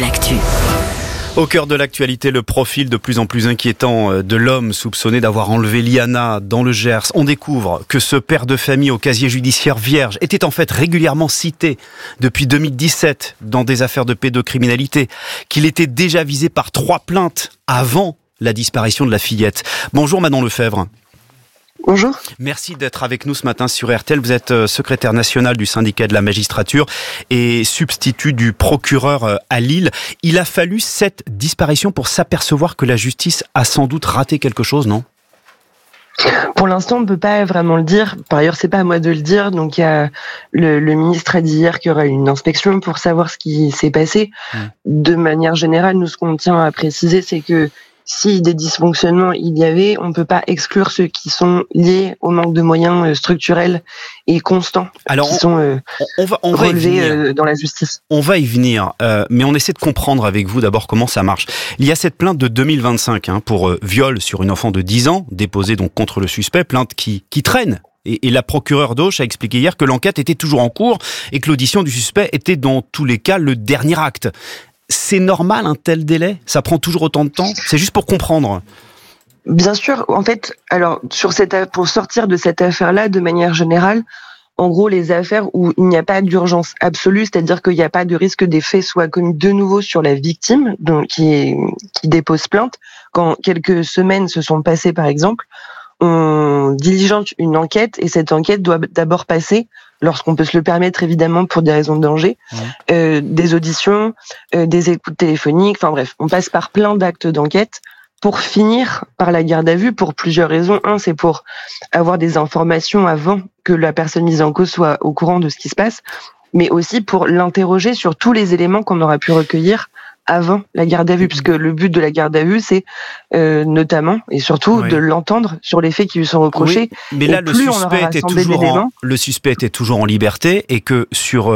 l'actu. Au cœur de l'actualité, le profil de plus en plus inquiétant de l'homme soupçonné d'avoir enlevé Liana dans le Gers. On découvre que ce père de famille au casier judiciaire vierge était en fait régulièrement cité depuis 2017 dans des affaires de pédocriminalité, qu'il était déjà visé par 3 plaintes avant la disparition de la fillette. Bonjour Manon Lefebvre. Bonjour. Merci d'être avec nous ce matin sur RTL. Vous êtes secrétaire national du syndicat de la magistrature et substitut du procureur à Lille. Il a fallu cette disparition pour s'apercevoir que la justice a sans doute raté quelque chose, non ? Pour l'instant, on ne peut pas vraiment le dire. Par ailleurs, c'est pas à moi de le dire. Donc, il y a le ministre a dit hier qu'il y aura une inspection pour savoir ce qui s'est passé. De manière générale, nous, ce qu'on tient à préciser, c'est que si des dysfonctionnements il y avait, on ne peut pas exclure ceux qui sont liés au manque de moyens structurels et constants. Alors, qui sont on va relevés dans la justice. On va y venir, mais on essaie de comprendre avec vous d'abord comment ça marche. Il y a cette plainte de 2025 pour viol sur une enfant de 10 ans, déposée donc contre le suspect, plainte qui traîne. Et la procureure d'Auch a expliqué hier que l'enquête était toujours en cours et que l'audition du suspect était dans tous les cas le dernier acte. C'est normal un tel délai ? Ça prend toujours autant de temps ? C'est juste pour comprendre. Bien sûr, en fait, alors pour sortir de cette affaire-là, de manière générale, en gros, les affaires où il n'y a pas d'urgence absolue, c'est-à-dire qu'il n'y a pas de risque que des faits soient commis de nouveau sur la victime, donc qui dépose plainte, quand quelques semaines se sont passées, par exemple, on diligente une enquête et cette enquête doit d'abord passer, lorsqu'on peut se le permettre évidemment pour des raisons de danger, des auditions, des écoutes téléphoniques, enfin bref, on passe par plein d'actes d'enquête pour finir par la garde à vue pour plusieurs raisons. Un, c'est pour avoir des informations avant que la personne mise en cause soit au courant de ce qui se passe, mais aussi pour l'interroger sur tous les éléments qu'on aura pu recueillir avant la garde à vue, puisque le but de la garde à vue, c'est notamment et surtout de l'entendre sur les faits qui lui sont reprochés. Oui, mais là, le suspect était toujours en liberté et que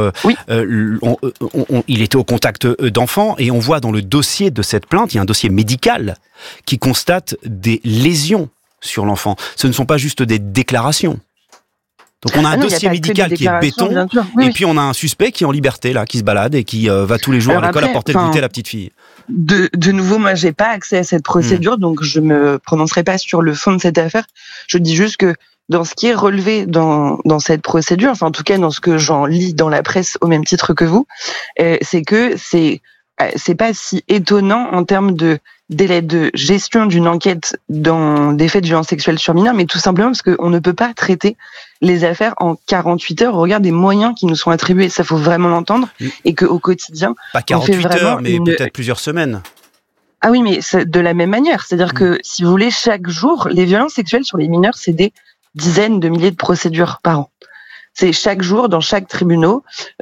il était au contact d'enfants et on voit dans le dossier de cette plainte, il y a un dossier médical qui constate des lésions sur l'enfant. Ce ne sont pas juste des déclarations. Donc on a un dossier médical qui est béton, puis on a un suspect qui est en liberté, là, qui se balade et qui va tous les jours à l'école apporter le goûter à la petite fille. De nouveau, moi j'ai pas accès à cette procédure, donc je me prononcerai pas sur le fond de cette affaire. Je dis juste que dans ce qui est relevé dans cette procédure, enfin en tout cas dans ce que j'en lis dans la presse au même titre que vous, c'est que c'est pas si étonnant en termes de délai de gestion d'une enquête dans des faits de violence sexuelle sur mineurs, mais tout simplement parce qu'on ne peut pas traiter les affaires en 48 heures au regard des moyens qui nous sont attribués. Ça, faut vraiment l'entendre. Et qu'au quotidien, pas 48 heures, mais peut-être plusieurs semaines. Ah oui, mais de la même manière. C'est-à-dire que, si vous voulez, chaque jour, les violences sexuelles sur les mineurs, c'est des dizaines de milliers de procédures par an. C'est chaque jour, dans chaque tribunal,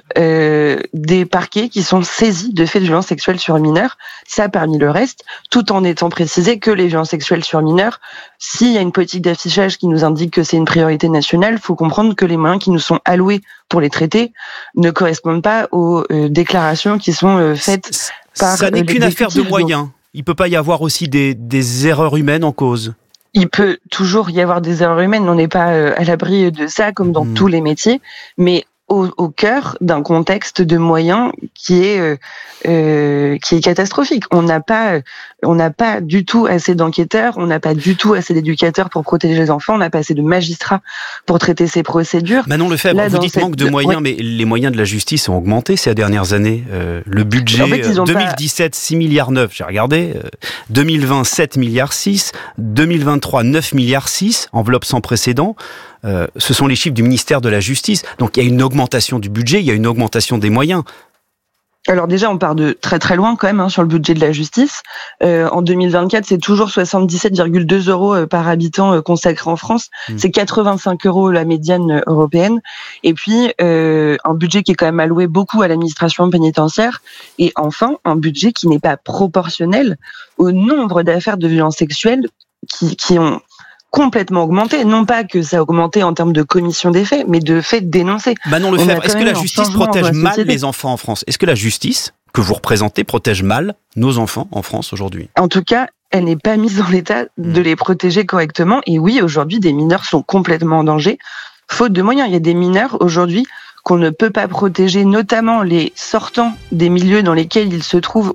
des parquets qui sont saisis de faits de violences sexuelles sur mineurs. Ça, parmi le reste, tout en étant précisé que les violences sexuelles sur mineurs, s'il y a une politique d'affichage qui nous indique que c'est une priorité nationale, il faut comprendre que les moyens qui nous sont alloués pour les traiter ne correspondent pas aux déclarations qui sont faites par ça n'est qu'une affaire de moyens. Il ne peut pas y avoir aussi des erreurs humaines en cause. Il peut toujours y avoir des erreurs humaines, on n'est pas à l'abri de ça, comme dans tous les métiers, mais au cœur d'un contexte de moyens qui est catastrophique. On n'a pas du tout assez d'enquêteurs, on n'a pas du tout assez d'éducateurs pour protéger les enfants, on n'a pas assez de magistrats pour traiter ces procédures. Manon Lefebvre, vous dites manque de moyens, mais les moyens de la justice ont augmenté ces dernières années. Le budget 2017, 6,9 milliards, j'ai regardé. 2020, 7,6 milliards. 2023, 9,6 milliards, enveloppe sans précédent. Ce sont les chiffres du ministère de la Justice. Donc il y a une augmentation du budget, il y a une augmentation des moyens. Alors déjà, on part de très très loin quand même sur le budget de la justice. En 2024, c'est toujours 77,2 € par habitant consacré en France. C'est 85 € la médiane européenne. Et puis, un budget qui est quand même alloué beaucoup à l'administration pénitentiaire. Et enfin, un budget qui n'est pas proportionnel au nombre d'affaires de violences sexuelles qui ont complètement augmenté. Non pas que ça a augmenté en termes de commission des faits, mais de faits dénoncés. Manon Lefebvre, est-ce que la justice protège mal les enfants en France ? Est-ce que la justice que vous représentez protège mal nos enfants en France aujourd'hui ? En tout cas, elle n'est pas mise dans l'état de les protéger correctement. Et oui, aujourd'hui, des mineurs sont complètement en danger, faute de moyens. Il y a des mineurs aujourd'hui qu'on ne peut pas protéger, notamment les sortants des milieux dans lesquels ils se trouvent